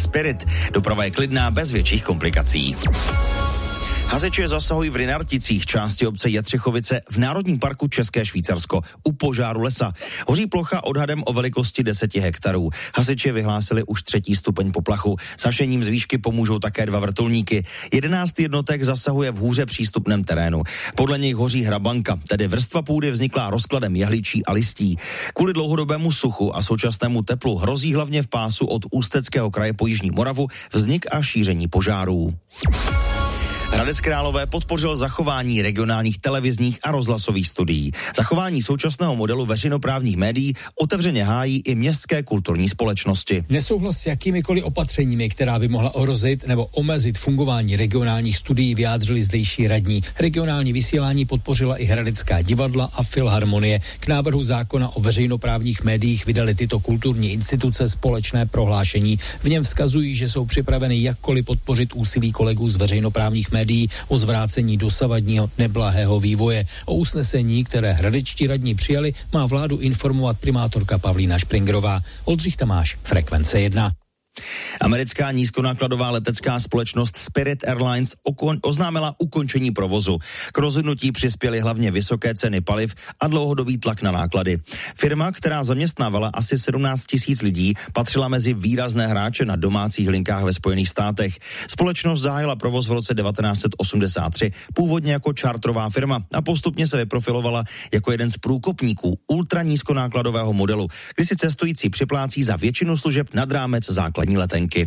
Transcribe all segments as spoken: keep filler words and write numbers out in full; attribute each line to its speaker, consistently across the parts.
Speaker 1: Spirit. Doprava je klidná, bez větších komplikací. Hasiči zasahují v Rynarticích, části obce Jetřichovice v Národním parku České Švýcarsko u požáru lesa. Hoří plocha odhadem o velikosti deseti hektarů. Hasiči vyhlásili už třetí stupeň poplachu. S hašením z výšky pomůžou také dva vrtulníky. Jedenáct jednotek zasahuje v hůře přístupném terénu. Podle nich hoří hrabanka, tedy vrstva půdy vzniklá rozkladem jehličí a listí. Kvůli dlouhodobému suchu a současnému teplu hrozí hlavně v pásu od Ústeckého kraje po Jižní Moravu vznik a šíření požárů. Hradec Králové podpořil zachování regionálních televizních a rozhlasových studií. Zachování současného modelu veřejnoprávních médií otevřeně hájí i městské kulturní společnosti.
Speaker 2: Nesouhlas s jakýmikoliv opatřeními, která by mohla ohrozit nebo omezit fungování regionálních studií, vyjádřili zdejší radní. Regionální vysílání podpořila i Hradecká divadla a Filharmonie. K návrhu zákona o veřejnoprávních médiích vydali tyto kulturní instituce společné prohlášení. V něm vzkazují, že jsou připraveny jakkoliv podpořit úsilí kolegů z veřejnoprávních médií o zvrácení dosavadního neblahého vývoje. O usnesení, které hradečtí radní přijali, má vládu informovat primátorka Pavlína Špringrová. Oldřich Tamáš, Frekvence jedna.
Speaker 1: Americká nízkonákladová letecká společnost Spirit Airlines okon- oznámila ukončení provozu. K rozhodnutí přispěly hlavně vysoké ceny paliv a dlouhodobý tlak na náklady. Firma, která zaměstnávala asi sedmnáct tisíc lidí, patřila mezi výrazné hráče na domácích linkách ve Spojených státech. Společnost zahájila provoz v roce devatenáct set osmdesát tři, původně jako čártrová firma a postupně se vyprofilovala jako jeden z průkopníků ultranízkonákladového modelu, kdy si cestující připlácí za většinu služeb nad rámec základní letenky.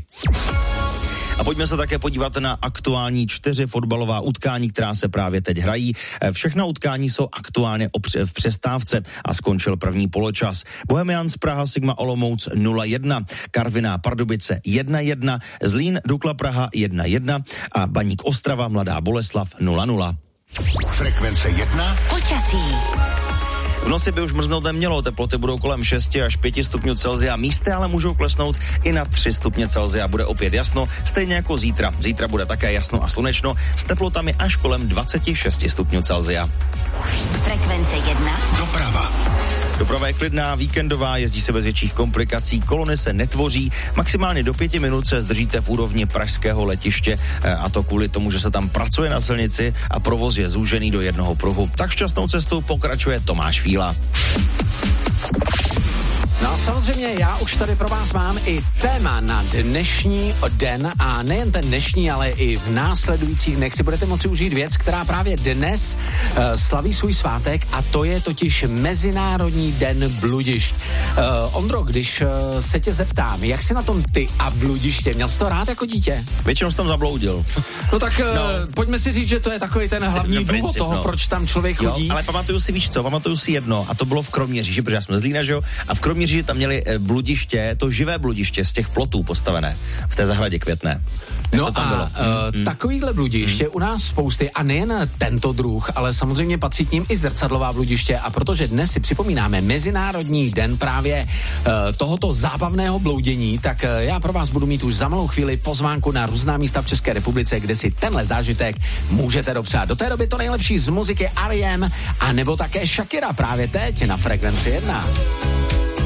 Speaker 1: A pojďme se také podívat na aktuální čtyři fotbalová utkání, která se právě teď hrají. Všechna utkání jsou aktuálně v přestávce a skončil první poločas. Bohemians Praha Sigma Olomouc nula jedna, Karviná Pardubice jedna jedna, Zlín Dukla Praha jedna jedna a Baník Ostrava Mladá Boleslav nula nula.
Speaker 3: Frekvence jedna.
Speaker 4: Počasí.
Speaker 1: V noci by už mrznout nemělo, teploty budou kolem šesti až pěti stupňů Celsia, místy ale můžou klesnout i na tři stupně Celsia. Bude opět jasno, stejně jako zítra. Zítra bude také jasno a slunečno s teplotami až kolem dvacet šest stupňů Celsia.
Speaker 4: Frekvence jedna.
Speaker 3: Doprava.
Speaker 1: Doprava je klidná, víkendová, jezdí se bez větších komplikací, kolony se netvoří, maximálně do pěti minut se zdržíte v úrovni pražského letiště a to kvůli tomu, že se tam pracuje na silnici a provoz je zúžený do jednoho pruhu. Tak šťastnou cestou pokračuje Tomáš Fíla.
Speaker 5: No a samozřejmě já už tady pro vás mám i téma na dnešní den a nejen ten dnešní, ale i v následujících dnech si budete moci užít věc, která právě dnes uh, slaví svůj svátek a to je totiž Mezinárodní den bludišť. Uh, Ondro, když uh, se tě zeptám, jak jsi na tom ty a bludiště? Měl jsi to rád jako dítě?
Speaker 1: Většinou jsem tam zabloudil.
Speaker 5: No tak uh,
Speaker 1: no.
Speaker 5: pojďme si říct, že to je takový ten hlavní důvod princip, toho, no. proč tam člověk chodí.
Speaker 1: Jo, ale pamatuju si, víš co, pamatuju si jedno a to bylo v Kroměříži, protože já jsme z Lína, že jo, a v Kroměříži že tam měli bludiště, to živé bludiště z těch plotů postavené v té zahradě Květné. Jak
Speaker 5: no
Speaker 1: tam
Speaker 5: a
Speaker 1: bylo?
Speaker 5: Uh,
Speaker 1: hmm.
Speaker 5: takovýhle bludiště hmm. u nás spousty a nejen tento druh, ale samozřejmě patří k ním i zrcadlová bludiště a protože dnes si připomínáme Mezinárodní den právě uh, tohoto zábavného bloudění, tak uh, já pro vás budu mít už za malou chvíli pozvánku na různá místa v České republice, kde si tenhle zážitek můžete dopřát. Do té doby to nejlepší z muziky R E M a nebo také Shakira právě teď na Frekvenci jedna.